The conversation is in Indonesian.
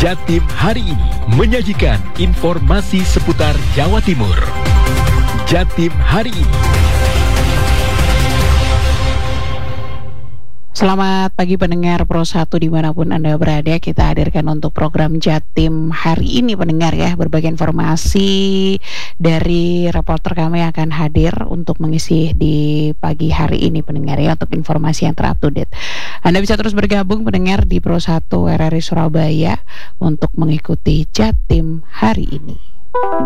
Jatim hari ini menyajikan informasi seputar Jawa Timur. Jatim hari ini. Selamat pagi pendengar Pro 1 dimanapun Anda berada. Kita hadirkan untuk program Jatim hari ini pendengar ya. Berbagai informasi dari reporter kami akan hadir untuk mengisi di pagi hari ini pendengar ya. Untuk informasi yang terupdate. Anda bisa terus bergabung pendengar di Pro 1 RRI Surabaya untuk mengikuti Jatim hari ini.